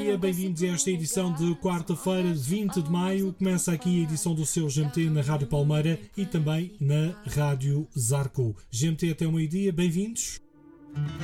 Bem-vindos a esta edição de quarta-feira, 20 de maio. Começa aqui a edição do seu GMT na Rádio Palmeira e também na Rádio Zarco. GMT até o meio-dia, bem-vindos.